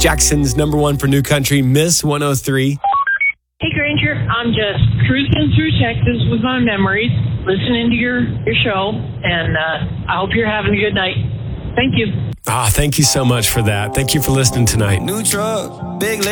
Jackson's number one for new country, Miss 103. Hey, Granger, I'm just cruising through Texas with my memories, listening to your show, and I hope you're having a good night. Thank you. Thank you so much for that. Thank you for listening tonight. New truck, big